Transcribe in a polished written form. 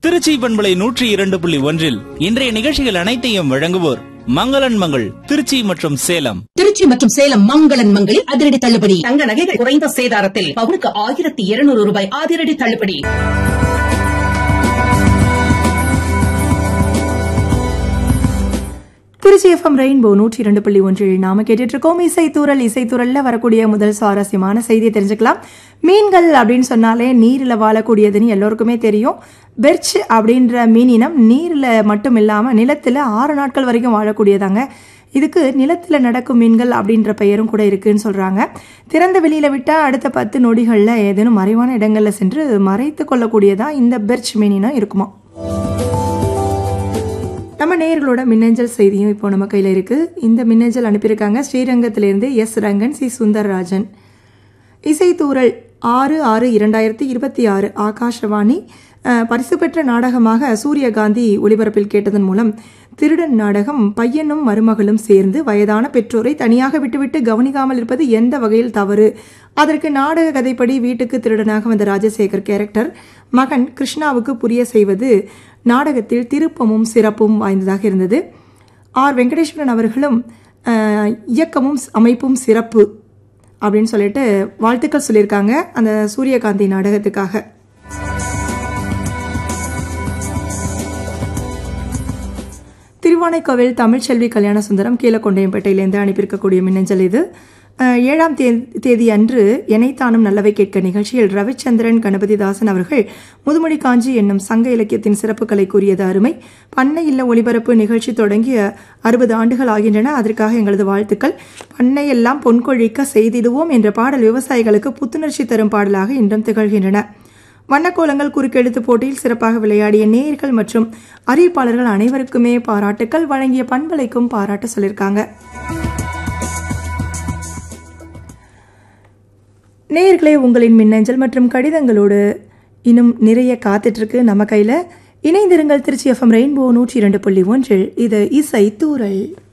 திருச்சி பண்பலை 102.1 இன்றைய நிகழ்ச்சிகள் அனைத்தையும் வழங்குவோர் மங்களன் மங்கள் திருச்சி மற்றும் சேலம். திருச்சி மற்றும் சேலம் மங்களன் மங்களில் அதிரடி தள்ளுபடி. தங்க நகைகள் குறைந்த சேதாரத்தில் பவுனுக்கு 1200 ரூபாய் அதிரடி தள்ளுபடி. திருச்சி எஃப்எம் ரெயின்போ 102.1 நாம கேட்டுட்டு இருக்கோம். இசைத்தூரல்ல வரக்கூடிய முதல் சுவாரஸ்யமான செய்தியை தெரிஞ்சுக்கலாம். மீன்கள் அப்படின்னு சொன்னாலே நீரில் வாழக்கூடியதுன்னு எல்லோருக்குமே தெரியும். பெர்ச் அப்படின்ற மீன் இனம் நீரில் மட்டும் இல்லாமல் நிலத்தில் 6 நாட்கள் வரைக்கும் வாழக்கூடியதாங்க. இதுக்கு நிலத்தில் நடக்கும் மீன்கள் அப்படின்ற பெயரும் கூட இருக்குன்னு சொல்றாங்க. திறந்த வெளியில விட்டால் அடுத்த 10 நொடிகளில் ஏதேனும் மறைவான இடங்களில் சென்று மறைத்து கொள்ளக்கூடியதா இந்த பெர்ச் மீன் இனம் இருக்குமா. நம்ம நேயர்களோட மின்னஞ்சல் செய்தியும் இப்போ நம்ம கையில் இருக்கு. இந்த மின்னஞ்சல் அனுப்பியிருக்காங்க ஸ்ரீரங்கத்திலிருந்து எஸ் ரங்கன் சி சுந்தரராஜன். இசைத்தூரல் 6/6/2026 ஆகாஷவாணி பரிசு பெற்ற நாடகமாக சூரியகாந்தி ஒளிபரப்பில் கேட்டதன் மூலம் திருடன் நாடகம் பையனும் மருமகளும் சேர்ந்து வயதான பெற்றோரை தனியாக விட்டுவிட்டு கவனிக்காமல் இருப்பது எந்த வகையில் தவறு. அதற்கு நாடக கதைப்படி வீட்டுக்கு திருடனாக வந்த ராஜசேகர் கேரக்டர் மகன் கிருஷ்ணாவுக்கு புரிய செய்வது நாடகத்தில் திருப்பமும் சிறப்பும் வாய்ந்ததாக இருந்தது. ஆர் வெங்கடேஸ்வரன் அவர்களும் இயக்கமும் அமைப்பும் சிறப்பு அப்படின்னு சொல்லிட்டு வாழ்த்துக்கள் சொல்லியிருக்காங்க அந்த சூரியகாந்தி நாடகத்துக்காக. திருவானைக்கோவில் தமிழ்ச்செல்வி கல்யாண சுந்தரம் கீழக்கொண்டையம்பேட்டையிலேருந்து அனுப்பியிருக்கக்கூடிய மின்னஞ்சல் இது. 7ஆம் தேதி அன்று எனைத்தானும் நல்லவை கேட்க நிகழ்ச்சியில் ரவிச்சந்திரன் கணபதிதாசன் அவர்கள் முதுமொழி காஞ்சி என்னும் சங்க இலக்கியத்தின் சிறப்புகளை கூறியது அருமை. பண்ணை இல்ல ஒளிபரப்பு நிகழ்ச்சி தொடங்கிய 60 ஆண்டுகள் ஆகின்றன. அதற்காக எங்களது வாழ்த்துக்கள். பண்ணை எல்லாம் பொன்கொழிக்க செய்திடுவோம் என்ற பாடல் விவசாயிகளுக்கு புத்துணர்ச்சி தரும் பாடலாக இன்றும் திகழ்கின்றன. வண்ணக்கோலங்கள் குறுக்கெழுத்து போட்டியில் சிறப்பாக விளையாடிய நேயர்கள் மற்றும் அறிவிப்பாளர்கள் அனைவருக்குமே பாராட்டுக்கள். வழங்கிய பண்பலைக்கும் பாராட்டு சொல்லியிருக்காங்க. நேயர்களே, உங்களின் மின்னஞ்சல் மற்றும் கடிதங்களோடு இன்னும் நிறைய காத்துட்டு இருக்கு நம்ம கையில். இணைந்திருங்கள் திருச்சி எஃப்எம் ரெயின்போ 102.1. இது இசை தூரல்.